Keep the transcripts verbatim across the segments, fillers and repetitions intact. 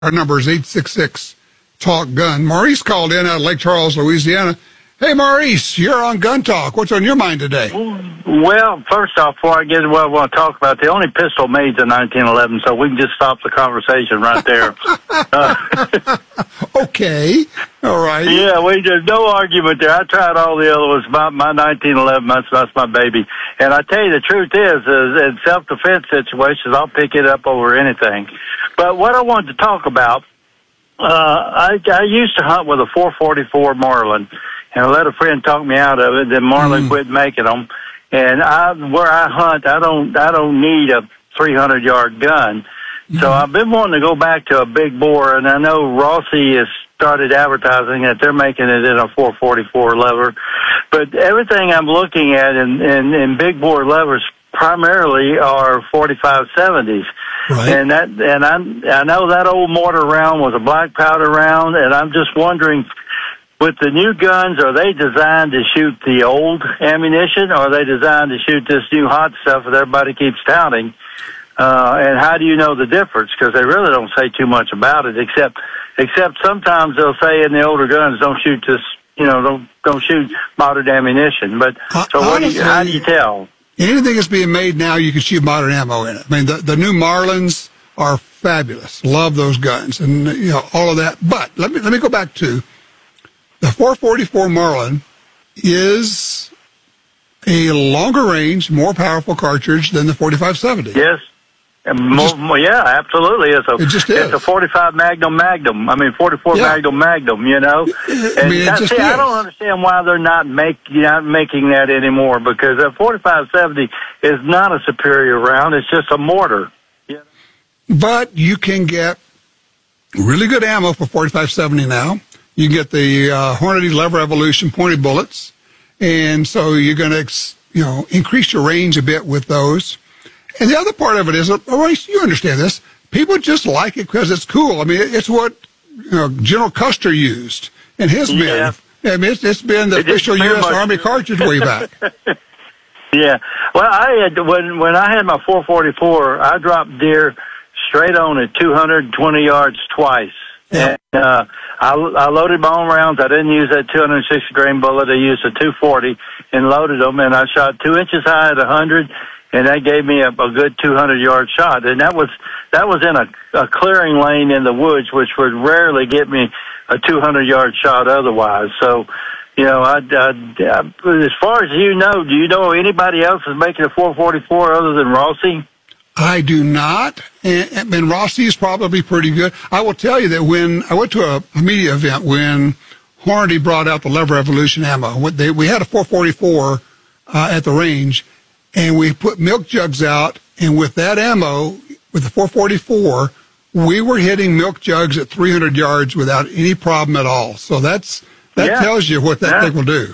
Our number is eight six six, talk gun. Maurice called in out of Lake Charles, Louisiana. Hey, Maurice, you're on Gun Talk. What's on your mind today? Well, first off, before I get to what I want to talk about, the only pistol made in nineteen eleven, so we can just stop the conversation right there. uh, okay. All right. Yeah, we there's no argument there. I tried all the other ones. My, my nineteen eleven, that's, that's my baby. And I tell you, the truth is, is in self-defense situations, I'll pick it up over anything. But what I wanted to talk about, uh, I, I used to hunt with a four forty-four Marlin. And I let a friend talk me out of it. Then Marlin mm. quit making them. And I, where I hunt, I don't, I don't need a three hundred yard gun. Mm. So I've been wanting to go back to a big bore. And I know Rossi has started advertising that they're making it in a four forty-four lever. But everything I'm looking at in, in, in big bore levers primarily are forty-five seventies. Right. And that, and I, I know that old mortar round was a black powder round. And I'm just wondering, with the new guns, are they designed to shoot the old ammunition, or are they designed to shoot this new hot stuff that everybody keeps touting? Uh, and how do you know the difference? Because they really don't say too much about it, except except sometimes they'll say in the older guns, don't shoot this, you know, don't don't shoot modern ammunition. But uh, so what honestly, do you, how do you tell? Anything that's being made now, you can shoot modern ammo in it. I mean, the, the new Marlins are fabulous. Love those guns and, you know, all of that. But let me let me go back to the four forty-four Marlin is a longer range, more powerful cartridge than the forty-five seventy. Yes. More, just, more, yeah, absolutely. It's a, it just is. It's a forty-five Magnum Magnum. I mean, forty-four yeah. Magnum Magnum, you know? And I mean, it just see, is. I don't understand why they're not, make, not making that anymore, because a forty-five seventy is not a superior round. It's just a mortar. You know? But you can get really good ammo for forty-five seventy now. You can get the uh, Hornady Lever Evolution pointed bullets, and so you're going to, you know, increase your range a bit with those. And the other part of it is, oh, you understand this, people just like it because it's cool. I mean, it's what, you know, General Custer used and his men. Yeah. I mean, it's, it's been the it official U S much. Army cartridge way back. Yeah. Well, I had when when I had my four forty-four, I dropped deer straight on at two hundred twenty yards twice. Yeah. And uh, I, I loaded my own rounds. I didn't use that two hundred sixty grain bullet. I used a two forty and loaded them, and I shot two inches high at one hundred, and that gave me a, a good two hundred yard shot. And that was that was in a, a clearing lane in the woods, which would rarely get me a two hundred yard shot otherwise. So, you know, I, I, I, as far as you know, do you know anybody else is making a four forty-four other than Rossi? I do not, and, and Rossi is probably pretty good. I will tell you that when I went to a, a media event when Hornady brought out the Lever Evolution ammo, they, we had a four forty-four uh, at the range, and we put milk jugs out, and with that ammo, with the four forty-four, we were hitting milk jugs at three hundred yards without any problem at all. So that's that yeah. tells you what that yeah. thing will do.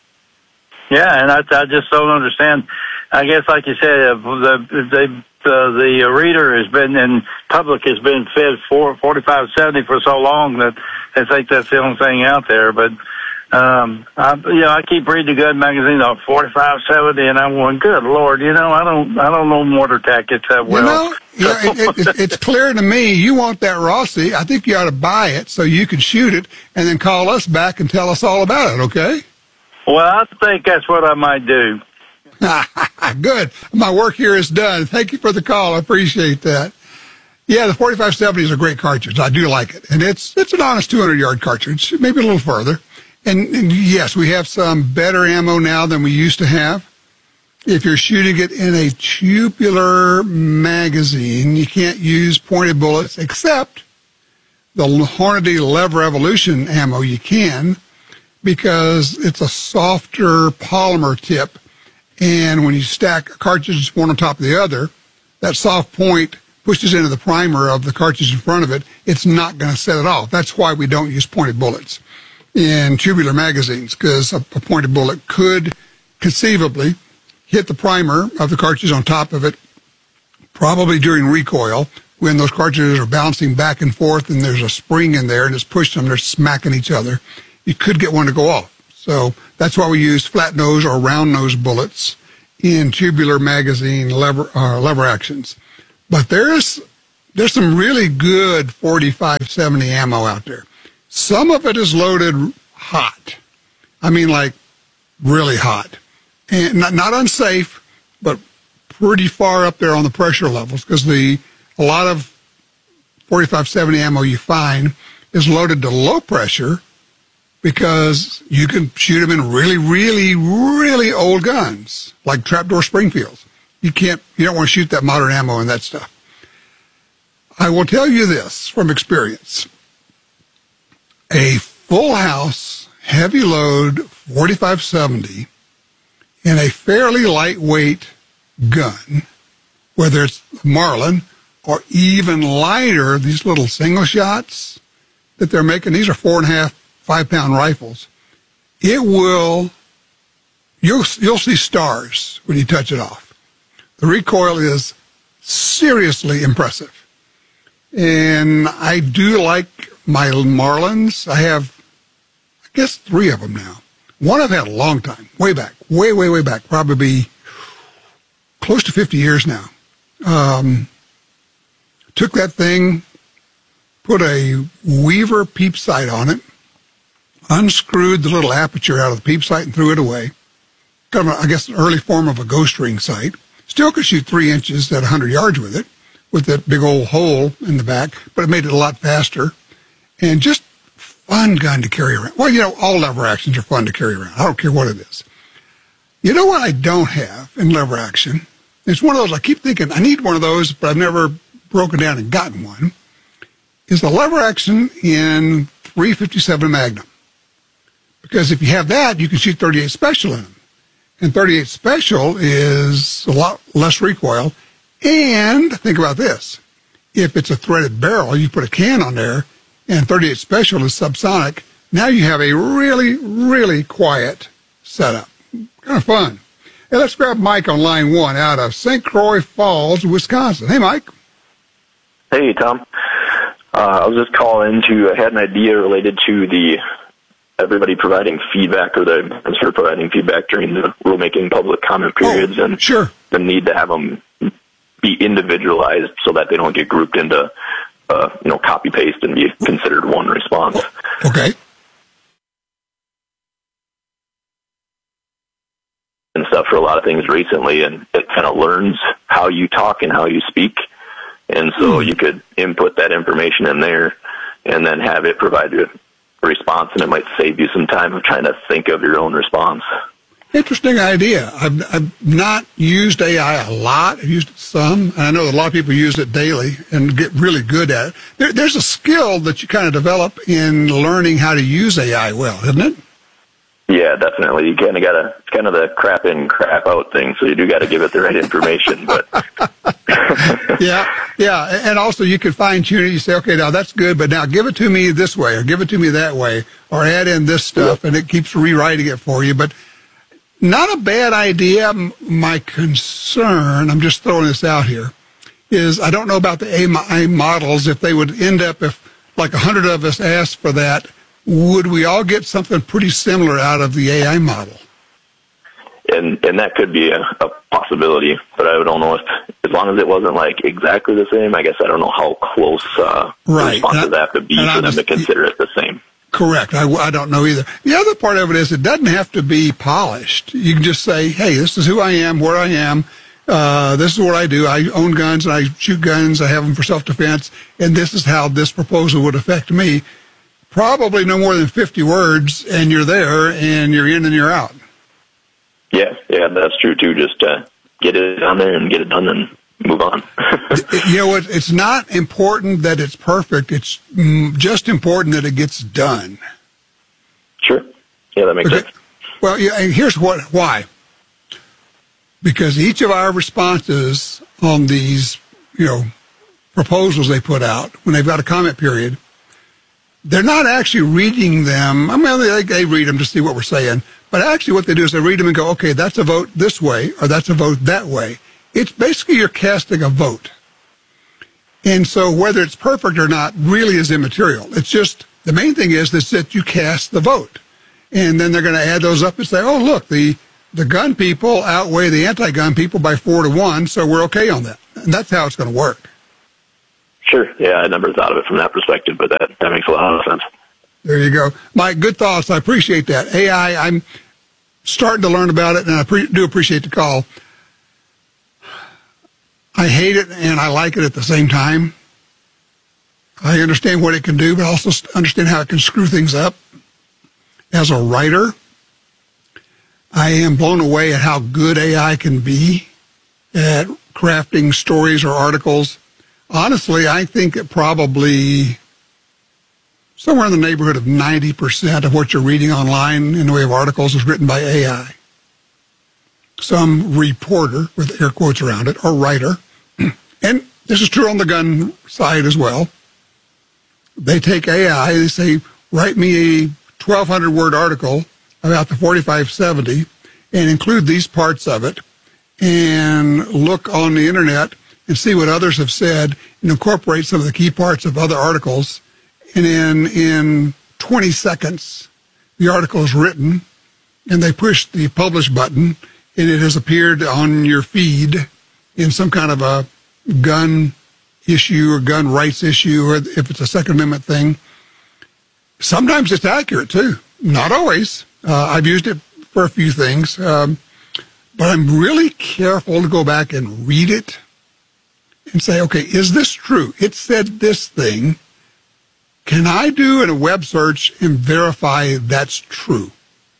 Yeah, and I, I just don't understand. I guess, like you said, uh, the, they Uh, the uh, reader has been in public has been fed for forty-five seventy for so long that they think that's the only thing out there. But um, I, you know, I keep reading the gun magazine on forty-five seventy, and I'm going, good Lord, you know, I don't, I don't know mortar tactics that well. You know, yeah, it, it, it's clear to me you want that Rossi. I think you ought to buy it so you can shoot it, and then call us back and tell us all about it. Okay? Well, I think that's what I might do. Good. My work here is done. Thank you for the call. I appreciate that. Yeah, the forty-five seventy is a great cartridge. I do like it. And it's it's an honest two hundred yard cartridge, maybe a little further. And, and yes, we have some better ammo now than we used to have. If you're shooting it in a tubular magazine, you can't use pointed bullets, except the Hornady Lever Evolution ammo you can, because it's a softer polymer tip. And when you stack cartridges one on top of the other, that soft point pushes into the primer of the cartridge in front of it. It's not going to set it off. That's why we don't use pointed bullets in tubular magazines, because a, a pointed bullet could conceivably hit the primer of the cartridge on top of it, probably during recoil, when those cartridges are bouncing back and forth and there's a spring in there and it's pushing them, they're smacking each other. You could get one to go off. So that's why we use flat nose or round nose bullets in tubular magazine lever, uh, lever actions. But there's there's some really good forty-five seventy ammo out there. Some of it is loaded hot. I mean, like really hot, and not not unsafe, but pretty far up there on the pressure levels, because the a lot of forty-five seventy ammo you find is loaded to low pressure, because you can shoot them in really, really, really old guns, like trapdoor Springfields. You can't, you don't want to shoot that modern ammo and that stuff. I will tell you this from experience. A full house, heavy load forty-five seventy in a fairly lightweight gun, whether it's Marlin or even lighter, these little single shots that they're making, these are four and a half, five pound rifles. It will, you'll, you'll see stars when you touch it off. The recoil is seriously impressive. And I do like my Marlins. I have, I guess, three of them now. One I've had a long time, way back, way, way, way back, probably close to fifty years now. Um, took that thing, put a Weaver peep sight on it, unscrewed the little aperture out of the peep sight and threw it away. Kind of, a, I guess, an early form of a ghost ring sight. Still could shoot three inches at one hundred yards with it, with that big old hole in the back, but it made it a lot faster. And just fun gun to carry around. Well, you know, all lever actions are fun to carry around. I don't care what it is. You know what I don't have in lever action? It's one of those, I keep thinking, I need one of those, but I've never broken down and gotten one, is the lever action in three fifty-seven Magnum. Because if you have that, you can shoot thirty-eight Special in them. And thirty-eight Special is a lot less recoil. And think about this. If it's a threaded barrel, you put a can on there, and thirty-eight Special is subsonic, now you have a really, really quiet setup. Kind of fun. Hey, let's grab Mike on line one out of Saint Croix Falls, Wisconsin. Hey, Mike. Hey, Tom. Uh, I was just calling to, I had an idea related to the everybody providing feedback, or the sort of providing feedback during the rulemaking public comment periods, oh, and sure. the need to have them be individualized so that they don't get grouped into, uh, you know, copy paste and be considered one response. Okay. And stuff for a lot of things recently, and it kind of learns how you talk and how you speak. And so mm. you could input that information in there and then have it provide you a response, and it might save you some time of trying to think of your own response. Interesting idea. I've, I've not used A I a lot. I've used it some, and I know a lot of people use it daily and get really good at it. There, there's a skill that you kind of develop in learning how to use A I well, isn't it? Yeah, definitely. You kind of got to, it's kind of the crap in, crap out thing, so you do got to give it the right information. But yeah, yeah. And also you can fine tune it. You say, okay, now that's good, but now give it to me this way, or give it to me that way, or add in this stuff, and it keeps rewriting it for you. But not a bad idea. My concern, I'm just throwing this out here, is I don't know about the A I models, if they would end up, if like a hundred of us asked for that, would we all get something pretty similar out of the A I model? And and that could be a, a possibility, but I don't know if, as long as it wasn't like exactly the same, I guess I don't know how close uh, right. the responses I, have to be for them just, to consider it the same. Correct. I, I don't know either. The other part of it is it doesn't have to be polished. You can just say, hey, this is who I am, where I am. Uh, this is what I do. I own guns and I shoot guns. I have them for self-defense. And this is how this proposal would affect me. Probably no more than fifty words, and you're there, and you're in and you're out. Yeah, yeah, that's true, too. Just uh, get it on there and get it done and move on. You know what? It's not important that it's perfect. It's just important that it gets done. Sure. Yeah, that makes okay. sense. Well, yeah, and here's what why. Because each of our responses on these, you know, proposals they put out, when they've got a comment period, they're not actually reading them. I mean, they, they read them to see what we're saying. But actually what they do is they read them and go, okay, that's a vote this way, or that's a vote that way. It's basically you're casting a vote. And so whether it's perfect or not really is immaterial. It's just, the main thing is that you cast the vote. And then they're going to add those up and say, oh, look, the, the gun people outweigh the anti-gun people by four to one, so we're okay on that. And that's how it's going to work. Sure. Yeah, I never thought of it from that perspective, but that, that makes a lot of sense. There you go. Mike, good thoughts. I appreciate that. A I, I'm starting to learn about it, and I pre- do appreciate the call. I hate it, and I like it at the same time. I understand what it can do, but I also understand how it can screw things up. As a writer, I am blown away at how good A I can be at crafting stories or articles. Honestly, I think it probably somewhere in the neighborhood of ninety percent of what you're reading online in the way of articles is written by A I. Some reporter, with air quotes around it, or writer, and this is true on the gun side as well. They take A I, they say, write me a twelve hundred word article about the forty-five seventy and include these parts of it and look on the internet and see what others have said and incorporate some of the key parts of other articles. And in, in twenty seconds, the article is written and they push the publish button and it has appeared on your feed in some kind of a gun issue or gun rights issue, or if it's a Second Amendment thing. Sometimes it's accurate too. Not always. Uh, I've used it for a few things, um, but I'm really careful to go back and read it and say, okay, is this true? It said this thing. Can I do in a web search and verify that's true?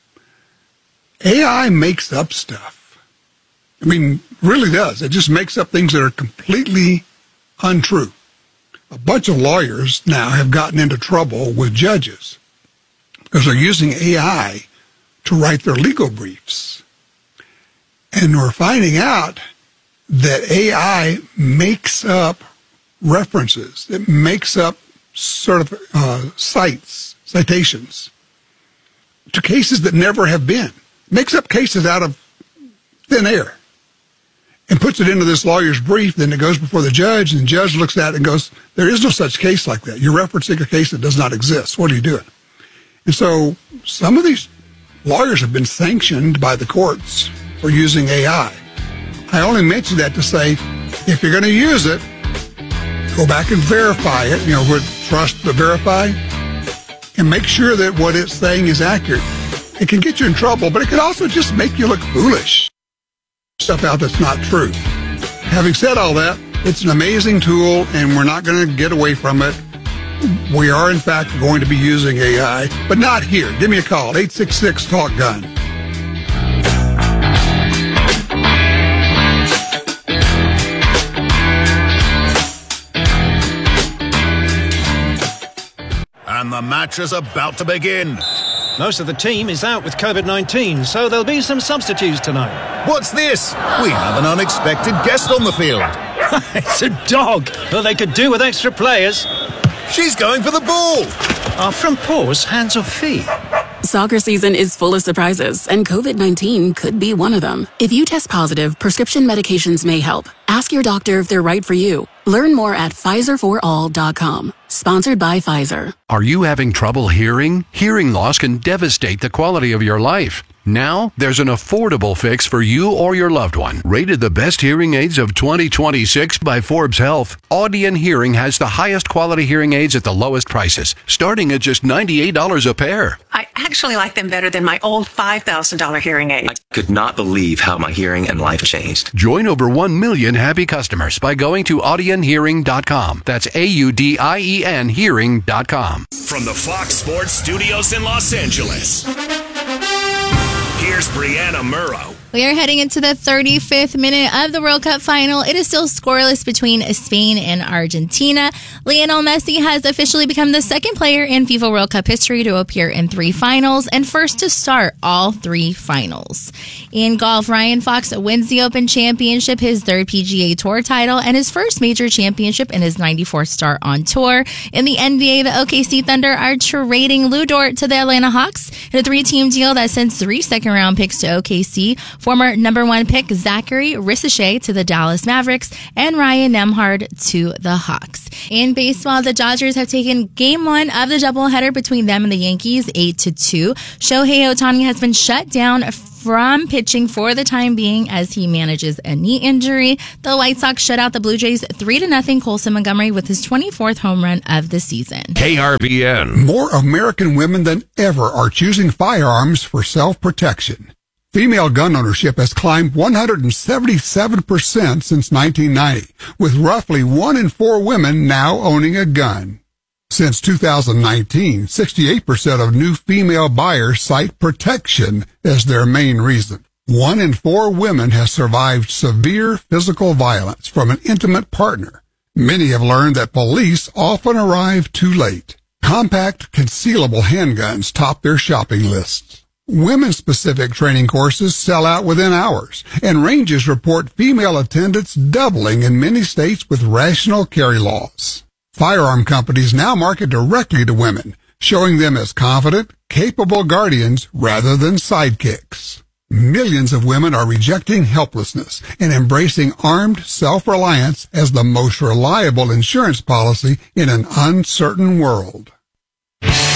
A I makes up stuff. I mean, really does. It just makes up things that are completely untrue. A bunch of lawyers now have gotten into trouble with judges because they're using A I to write their legal briefs. And we're finding out that A I makes up references. It makes up sort of uh, cites, citations to cases that never have been. Makes up cases out of thin air and puts it into this lawyer's brief. Then it goes before the judge, and the judge looks at it and goes, there is no such case like that. You're referencing a case that does not exist. What are you doing? And so some of these lawyers have been sanctioned by the courts for using A I. I only mention that to say, if you're going to use it, go back and verify it, you know, with trust but verify, and make sure that what it's saying is accurate. It can get you in trouble, but it can also just make you look foolish. Stuff out that's not true. Having said all that, it's an amazing tool, and we're not going to get away from it. We are, in fact, going to be using A I, but not here. Give me a call, eight six six, talk gun. And the match is about to begin. Most of the team is out with COVID nineteen, so there'll be some substitutes tonight. What's this? We have an unexpected guest on the field. It's a dog. Well, they could do with extra players. She's going for the ball. Are front paws hands or feet? Soccer season is full of surprises, and COVID nineteen could be one of them. If you test positive, prescription medications may help. Ask your doctor if they're right for you. Learn more at Pfizer for all dot com. Sponsored by Pfizer. Are you having trouble hearing? Hearing loss can devastate the quality of your life. Now, there's an affordable fix for you or your loved one. Rated the best hearing aids of twenty twenty-six by Forbes Health, Audion Hearing has the highest quality hearing aids at the lowest prices, starting at just ninety-eight dollars a pair. I actually like them better than my old five thousand dollars hearing aid. I could not believe how my hearing and life changed. Join over one million happy customers by going to audion hearing dot com. That's A U D I E N hearing dot com. From the Fox Sports Studios in Los Angeles, here's Brianna Murrow. We are heading into the thirty-fifth minute of the World Cup final. It is still scoreless between Spain and Argentina. Lionel Messi has officially become the second player in FIFA World Cup history to appear in three finals and first to start all three finals. In golf, Ryan Fox wins the Open Championship, his third P G A Tour title, and his first major championship in his ninety-fourth start on tour. In the N B A, the O K C Thunder are trading Lou Dort to the Atlanta Hawks in a three-team deal that sends three second-round picks to O K C, Former number one pick Zachary Ricochet to the Dallas Mavericks and Ryan Nembhard to the Hawks. In baseball, the Dodgers have taken game one of the doubleheader between them and the Yankees, eight to two. Shohei Ohtani has been shut down from pitching for the time being as he manages a knee injury. The White Sox shut out the Blue Jays three to nothing. Colson Montgomery with his twenty-fourth home run of the season. K R B N. More American women than ever are choosing firearms for self-protection. Female gun ownership has climbed one hundred seventy-seven percent since nineteen ninety, with roughly one in four women now owning a gun. Since two thousand nineteen, sixty-eight percent of new female buyers cite protection as their main reason. One in four women has survived severe physical violence from an intimate partner. Many have learned that police often arrive too late. Compact, concealable handguns top their shopping lists. Women-specific training courses sell out within hours, and ranges report female attendance doubling in many states with rational carry laws. Firearm companies now market directly to women, showing them as confident, capable guardians rather than sidekicks. Millions of women are rejecting helplessness and embracing armed self-reliance as the most reliable insurance policy in an uncertain world.